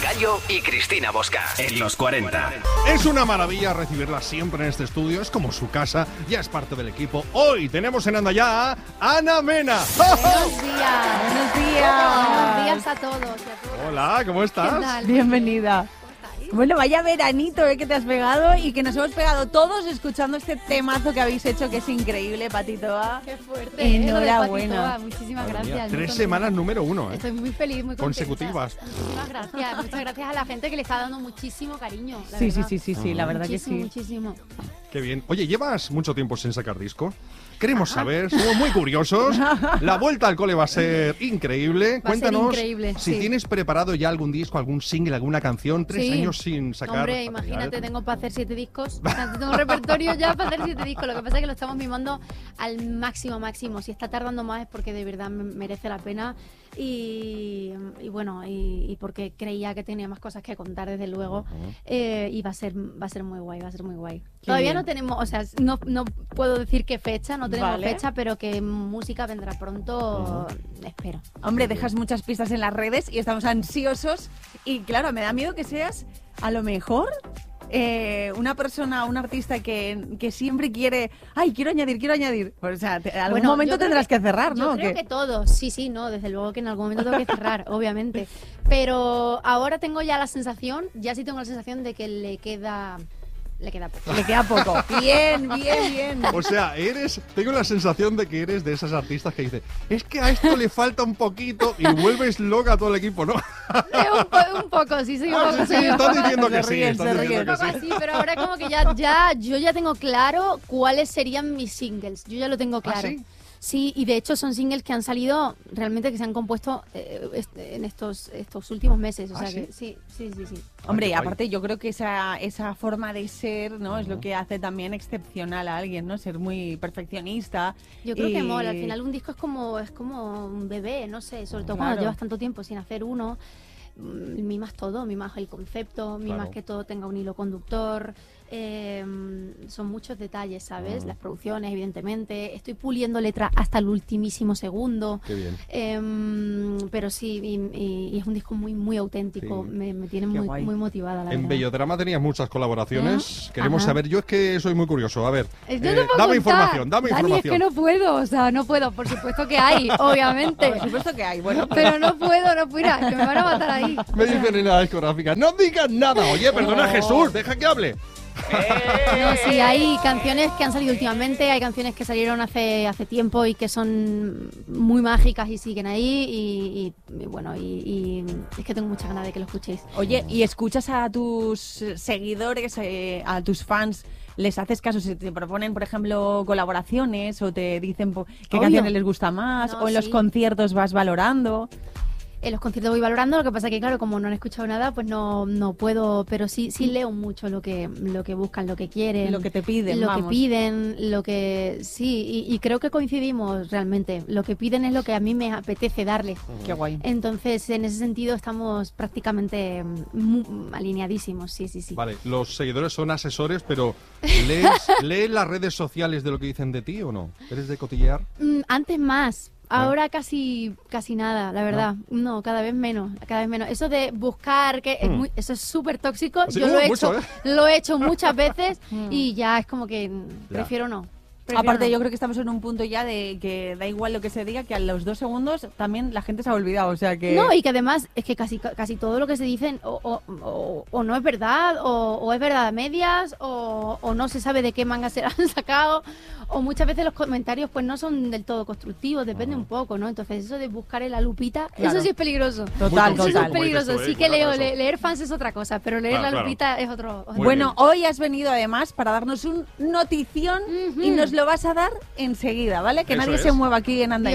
Gallo y Cristina Bosca en los 40. Es una maravilla recibirla siempre en este estudio, es como su casa, ya es parte del equipo. Hoy tenemos en Andaya a Ana Mena. Buenos días. Buenos días. Buenos días a todos y a todas. Hola, ¿cómo estás? ¿Qué tal? Bienvenida. ¿Cómo estáis? Bueno, vaya veranito que te has pegado y que nos hemos pegado todos escuchando este temazo que habéis hecho, que es increíble, Patitoa. Qué fuerte. Enhorabuena. Lo de Patitoa. Muchísimas Madre mía, gracias. 3 semanas número 1, ¿eh? Estoy muy feliz, muy contenta. Consecutivas. Muchísimas gracias. Muchas gracias a la gente que le está dando muchísimo cariño. La Sí, verdad. la verdad que Muchísimo, sí. muchísimo. Qué bien. Oye, ¿llevas mucho tiempo sin sacar disco? Queremos saber, somos muy curiosos. La vuelta al cole va a ser increíble. Va a ser Cuéntanos increíble, si sí. tienes preparado ya algún disco, algún single, alguna canción. 3 Sí. años sin sacar. Hombre, imagínate, tengo para hacer 7 discos. O sea, tengo un repertorio ya para hacer 7 discos. Lo que pasa es que lo estamos mimando al máximo. Si está tardando más es porque de verdad merece la pena. Y bueno, y porque creía que tenía más cosas que contar, desde luego. Y va a ser muy guay, va a ser muy guay. Todavía bien. no tenemos, o sea, no puedo decir qué fecha, no tenemos Vale. fecha, pero que música vendrá pronto, espero. Hombre, dejas muchas pistas en las redes y estamos ansiosos. Y claro, me da miedo que seas, a lo mejor, una persona, un artista que siempre quiere... ¡Ay, quiero añadir! Pues, o sea, algún Bueno, momento yo creo tendrás que cerrar, ¿no? Yo creo que todos, sí, no, desde luego que en algún momento tengo que cerrar, obviamente. Pero ahora tengo ya la sensación, de que le queda poco. Le queda poco. Bien. O sea, tengo la sensación de que eres de esas artistas que dice, es que a esto le falta un poquito y vuelves loca a todo el equipo, ¿no? Un poco, sí, soy un poco. Sí, soy un estás poco. diciendo que Se sí, ríen, estás se diciendo Un que poco sí. así, pero ahora como que yo ya tengo claro cuáles serían mis singles. Yo ya lo tengo claro. ¿sí? Sí, y de hecho son singles que han salido realmente, que se han compuesto en estos últimos meses. O sea que sí. Hombre, y Ay, qué aparte yo creo que esa forma de ser, ¿no? Es lo que hace también excepcional a alguien, ¿no? Ser muy perfeccionista. Yo creo y- que mola. Al final un disco es como un bebé, no sé, sobre todo Claro. cuando llevas tanto tiempo sin hacer uno. Mimas todo, mimas el concepto, mimas Claro. que todo tenga un hilo conductor. Son muchos detalles, ¿sabes? Las producciones, evidentemente. Estoy puliendo letra hasta el ultimísimo segundo. Qué bien. Pero sí, y es un disco muy, muy auténtico. Sí. Me tiene Qué muy, guay. muy motivada, la En verdad. Bellodrama tenías muchas colaboraciones. Queremos Ajá. saber, yo es que soy muy curioso. A ver, Yo te puedo dame contar. información. Dani, información. es que no puedo, o sea, no puedo. Por supuesto que hay, obviamente. Por supuesto que hay, bueno. Pero no puedo, mira, que me van a matar ahí. Me dicen en la discográfica, no digas nada. Oye, perdona, No. Jesús, deja que hable. No, sí, hay canciones que han salido últimamente, hay canciones que salieron hace tiempo y que son muy mágicas y siguen ahí. Y bueno, y es que tengo muchas ganas de que lo escuchéis. Oye, ¿y escuchas a tus seguidores, a tus fans? ¿Les haces caso si te proponen, por ejemplo, colaboraciones o te dicen qué Obvio. canciones les gusta más? No, ¿O en los sí. conciertos vas valorando? En los conciertos voy valorando, lo que pasa que, claro, como no han escuchado nada, pues no puedo, pero sí leo mucho lo que buscan, lo que quieren. Lo que te piden, Lo vamos. que piden, lo que... Sí, y creo que coincidimos realmente. Lo que piden es lo que a mí me apetece darles. Qué guay. Entonces, en ese sentido, estamos prácticamente alineadísimos, sí. Vale, los seguidores son asesores, pero ¿lees las redes sociales de lo que dicen de ti o no? ¿Eres de cotillear? Antes más. Ahora casi nada, la verdad. No, cada vez menos. Eso de buscar, que eso es súper tóxico. Sí, Yo lo he mucho, hecho, lo he hecho muchas veces y ya es como que Ya. prefiero no. Aparte, yo creo que estamos en un punto ya de que da igual lo que se diga, que a los 2 segundos también la gente se ha olvidado, o sea que... No, y que además es que casi todo lo que se dicen o no es verdad, o es verdad a medias, o no se sabe de qué manga se han sacado, o muchas veces los comentarios pues no son del todo constructivos, depende un poco, ¿no? Entonces eso de buscar en la lupita, Claro. eso sí es peligroso. Total, Eso total. es peligroso. Como dices tú, Sí que cuidado con eso. leer fans es otra cosa, pero leer Claro, la claro. lupita es otro. Muy Bueno, bien. hoy has venido además para darnos un notición y nos lo vas a dar enseguida, ¿vale? Que Eso nadie se es. mueva aquí en Anda